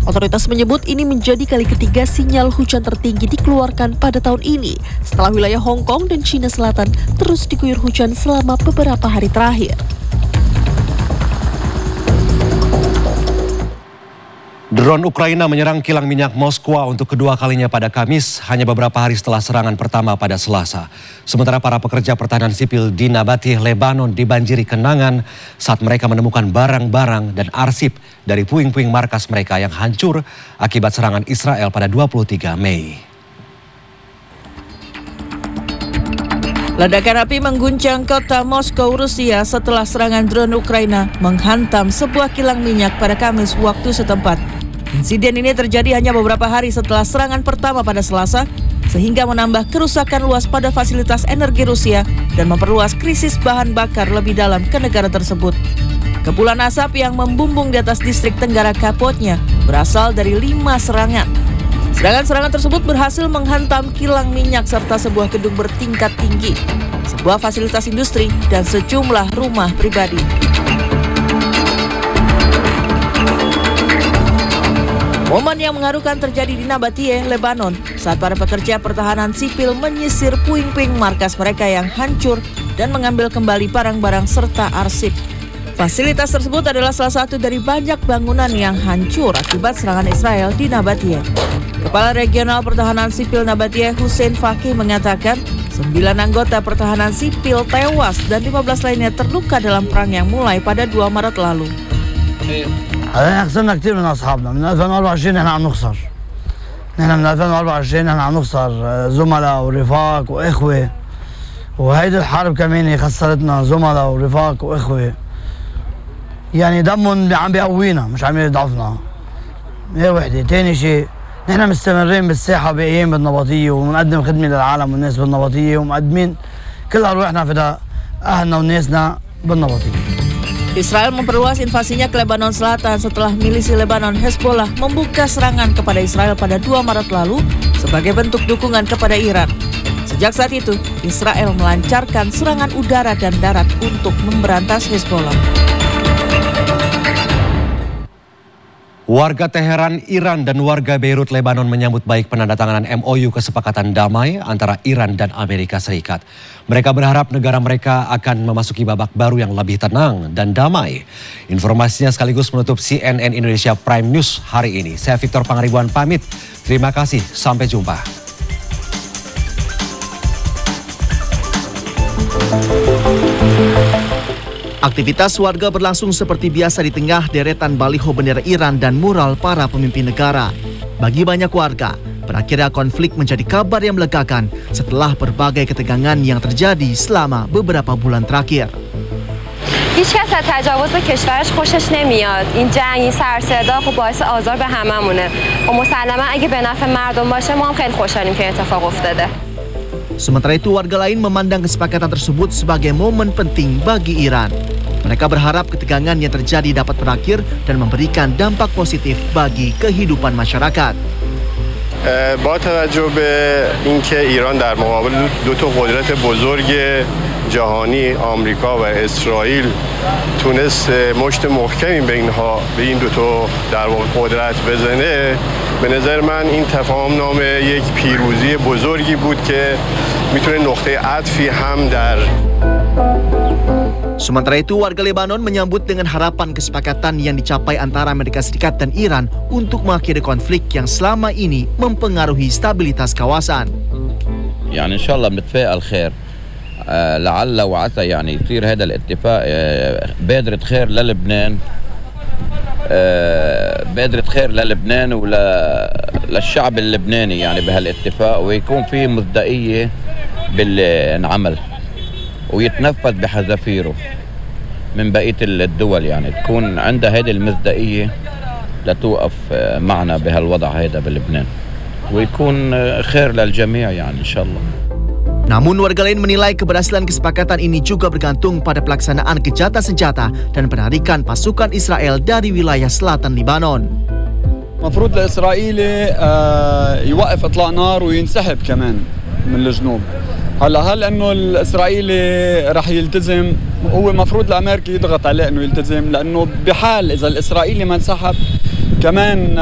Otoritas menyebut ini menjadi kali ketiga sinyal hujan tertinggi dikeluarkan pada tahun ini setelah wilayah Hong Kong dan Cina Selatan terus diguyur hujan selama beberapa hari terakhir. Drone Ukraina menyerang kilang minyak Moskwa untuk kedua kalinya pada Kamis, hanya beberapa hari setelah serangan pertama pada Selasa. Sementara para pekerja pertahanan sipil di Nabatiyeh, Lebanon dibanjiri kenangan saat mereka menemukan barang-barang dan arsip dari puing-puing markas mereka yang hancur akibat serangan Israel pada 23 Mei. Ledakan api mengguncang kota Moskow, Rusia setelah serangan drone Ukraina menghantam sebuah kilang minyak pada Kamis waktu setempat. Insiden ini terjadi hanya beberapa hari setelah serangan pertama pada Selasa, sehingga menambah kerusakan luas pada fasilitas energi Rusia dan memperluas krisis bahan bakar lebih dalam ke negara tersebut. Kepulan asap yang membumbung di atas distrik Tenggara Kapotnya berasal dari 5 serangan. Serangan-serangan tersebut berhasil menghantam kilang minyak serta sebuah gedung bertingkat tinggi, sebuah fasilitas industri, dan sejumlah rumah pribadi. Momen yang mengharukan terjadi di Nabatiyeh, Lebanon, saat para pekerja pertahanan sipil menyisir puing-puing markas mereka yang hancur dan mengambil kembali barang-barang serta arsip. Fasilitas tersebut adalah salah satu dari banyak bangunan yang hancur akibat serangan Israel di Nabatiyeh. Kepala Regional Pertahanan Sipil Nabatiyeh, Hussein Fakih, mengatakan 9 anggota pertahanan sipil tewas dan 15 lainnya terluka dalam perang yang mulai pada 2 Maret lalu. احنا خسرنا كثير من اصحابنا من 2024 نحن عم نخسر. نحن من 2024 نحن عم نخسر زملاء ورفاق واخوه. وهيدي الحرب كمان خسرتنا زملاء ورفاق واخوه. يعني دمهم عم بيقوينا مش عم يضعفنا. هي وحده، ثاني شيء نحن مستمرين بالساحه بايام بالنبطيه وبنقدم خدمه للعالم والناس بالنبطيه ومقدمين كل ارواحنا فداء اهلنا وناسنا بالنبطيه. Israel memperluas invasinya ke Lebanon Selatan setelah milisi Lebanon Hezbollah membuka serangan kepada Israel pada 2 Maret lalu sebagai bentuk dukungan kepada Iran. Sejak saat itu, Israel melancarkan serangan udara dan darat untuk memberantas Hezbollah. Warga Teheran, Iran dan warga Beirut, Lebanon menyambut baik penandatanganan MOU kesepakatan damai antara Iran dan Amerika Serikat. Mereka berharap negara mereka akan memasuki babak baru yang lebih tenang dan damai. Informasinya sekaligus menutup CNN Indonesia Prime News hari ini. Saya Victor Pangaribuan pamit. Terima kasih, sampai jumpa. Aktivitas warga berlangsung seperti biasa di tengah deretan baliho bendera Iran dan mural para pemimpin negara. Bagi banyak warga, berakhirnya konflik menjadi kabar yang melegakan setelah berbagai ketegangan yang terjadi selama beberapa bulan terakhir. هیچ کس از تجاوز به کشورش خوشش نمیاد. این جنگ، این سر صدا خب باعث آزار به هممونه. و مسلما اگه به نفع مردم باشه ما هم خیلی خوشحالیم که اتفاق افتاده. Sementara itu, warga lain memandang kesepakatan tersebut sebagai momen penting bagi Iran. Mereka berharap ketegangan yang terjadi dapat berakhir dan memberikan dampak positif bagi kehidupan masyarakat. با توجه به اینکه ایران در مقابل دو تا قدرت بزرگ جهانی آمریکا و اسرائیل تونست مشت محکمی به این دو تا در واقع قدرت بزنه، به نظر من این تفاهمنامه یک پیروزی بزرگی بود که میتونه نقطه عطفی هم در. Sementara itu, warga Lebanon menyambut dengan harapan kesepakatan yang dicapai antara Amerika Serikat dan Iran untuk mengakhiri konflik yang selama ini mempengaruhi stabilitas kawasan. يعني إن شاء الله بنتفائل خير لعل وعسى يعني يصير هذا الاتفاق بادرة خير للبنان بادرة خير للبنان وللشعب اللبناني يعني بهالاتفاق ويكون فيه مصداقية باللي انعمل ويتنفذ بحذافيره من بقية الدول يعني تكون عندها هذه المصداقية لتوقف معنا بهالوضع هذا بلبنان ويكون خير للجميع يعني إن شاء الله. Namun warga lain menilai keberhasilan kesepakatan ini juga bergantung pada pelaksanaan gencatan senjata dan penarikan pasukan Israel dari wilayah selatan Lebanon. المفروض الإسرائيلي يوقف إطلاق نار وينسحب كمان من الجنوب. هل انه الاسرائيلي رح يلتزم؟ هو المفروض الامريكي يضغط عليه انه يلتزم، لانه بحال اذا الاسرائيلي ما انسحب كمان